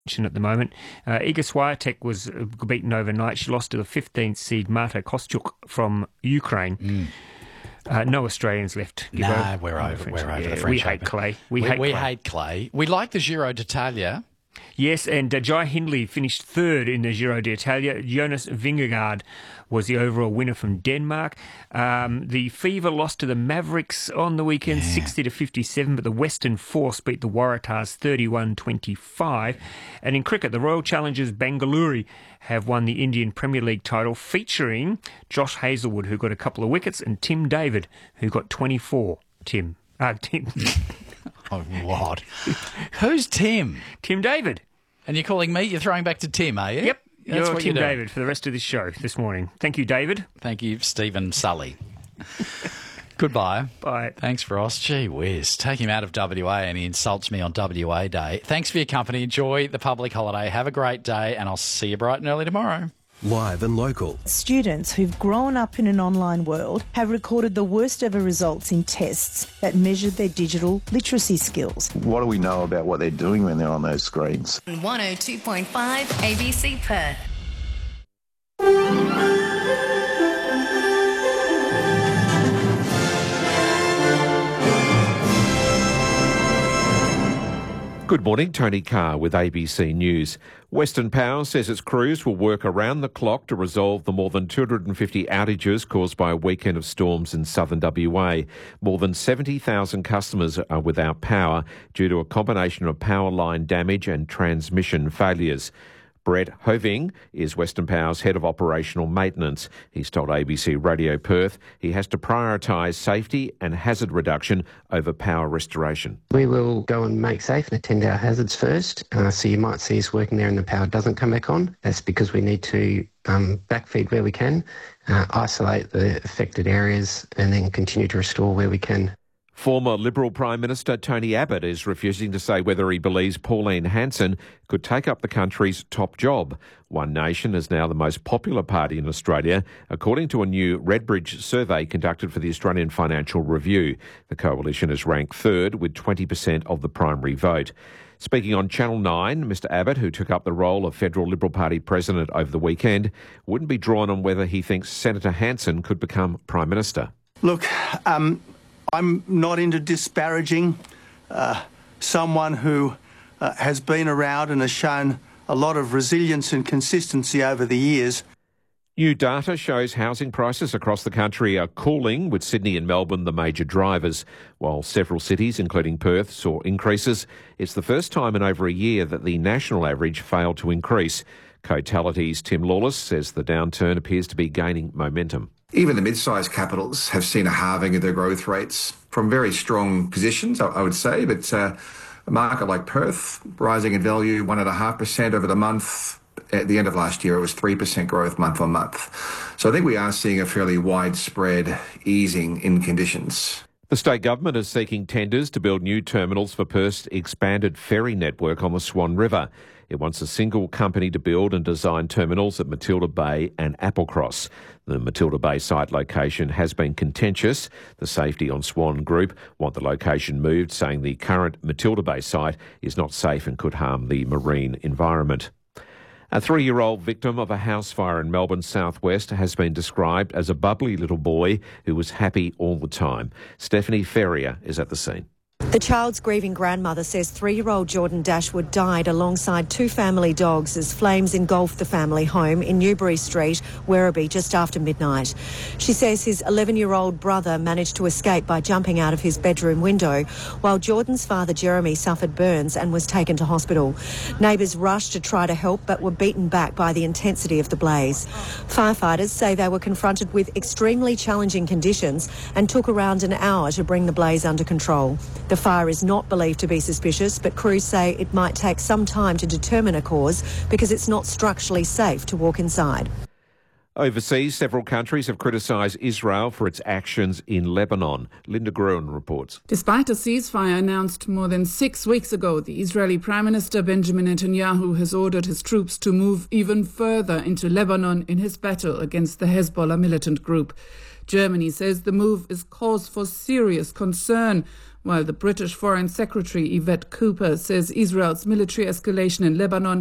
at the moment. Iga Swiatek was beaten overnight. She lost to the 15th seed Marta Kostyuk from Ukraine. No Australians left. No, we're over the French Open. We hate clay. We hate clay. We like the Giro d'Italia. Yes, and Jai Hindley finished third in the Giro d'Italia. Jonas Vingegaard was the overall winner from Denmark. The Fever lost to the Mavericks on the weekend, 60-57, but the Western Force beat the Waratahs 31-25. And in cricket, the Royal Challengers Bengaluru have won the Indian Premier League title, featuring Josh Hazlewood, who got a couple of wickets, and Tim David, who got 24. Tim. Oh, what? Who's Tim? Tim David. And you're calling me? You're throwing back to Tim, are you? Yep. That's You're what Tim you're doing. David for the rest of this show this morning. Thank you, David. Thank you, Stephen Sully. Goodbye. Bye. Thanks, Ross. Gee whiz. Take him out of WA and he insults me on WA Day. Thanks for your company. Enjoy the public holiday. Have a great day and I'll see you bright and early tomorrow. Live and local. Students who've grown up in an online world have recorded the worst ever results in tests that measured their digital literacy skills. What do we know about what they're doing when they're on those screens? 102.5 ABC Perth. Good morning, Tony Carr with ABC News. Western Power says its crews will work around the clock to resolve the more than 250 outages caused by a weekend of storms in southern WA. More than 70,000 customers are without power due to a combination of power line damage and transmission failures. Brett Hoving is Western Power's head of operational maintenance. He's told ABC Radio Perth he has to prioritise safety and hazard reduction over power restoration. We will go and make safe and attend our hazards first. So you might see us working there and the power doesn't come back on. That's because we need to backfeed where we can, isolate the affected areas and then continue to restore where we can. Former Liberal Prime Minister Tony Abbott is refusing to say whether he believes Pauline Hanson could take up the country's top job. One Nation is now the most popular party in Australia, according to a new Redbridge survey conducted for the Australian Financial Review. The coalition is ranked third with 20% of the primary vote. Speaking on Channel 9, Mr Abbott, who took up the role of Federal Liberal Party president over the weekend, wouldn't be drawn on whether he thinks Senator Hanson could become Prime Minister. Look, I'm not into disparaging someone who has been around and has shown a lot of resilience and consistency over the years. New data shows housing prices across the country are cooling, with Sydney and Melbourne the major drivers. While several cities, including Perth, saw increases, it's the first time in over a year that the national average failed to increase. Cotality's Tim Lawless says the downturn appears to be gaining momentum. Even the mid-sized capitals have seen a halving of their growth rates from very strong positions, I would say. But a market like Perth, rising in value 1.5% over the month. At the end of last year, it was 3% growth month on month. So I think we are seeing a fairly widespread easing in conditions. The state government is seeking tenders to build new terminals for Perth's expanded ferry network on the Swan River. It wants a single company to build and design terminals at Matilda Bay and Applecross. The Matilda Bay site location has been contentious. The Safety on Swan Group want the location moved, saying the current Matilda Bay site is not safe and could harm the marine environment. A 3-year-old victim of a house fire in Melbourne's southwest has been described as a bubbly little boy who was happy all the time. Stephanie Ferrier is at the scene. The child's grieving grandmother says 3-year-old Jordan Dashwood died alongside 2 family dogs as flames engulfed the family home in Newbury Street, Werribee, just after midnight. She says his 11-year-old brother managed to escape by jumping out of his bedroom window, while Jordan's father, Jeremy, suffered burns and was taken to hospital. Neighbours rushed to try to help but were beaten back by the intensity of the blaze. Firefighters say they were confronted with extremely challenging conditions and took around an hour to bring the blaze under control. The fire is not believed to be suspicious, but crews say it might take some time to determine a cause because it's not structurally safe to walk inside. Overseas, several countries have criticised Israel for its actions in Lebanon. Linda Gruen reports. Despite a ceasefire announced more than 6 weeks ago, the Israeli Prime Minister Benjamin Netanyahu has ordered his troops to move even further into Lebanon in his battle against the Hezbollah militant group. Germany says the move is cause for serious concern. while the British Foreign Secretary Yvette Cooper says Israel's military escalation in Lebanon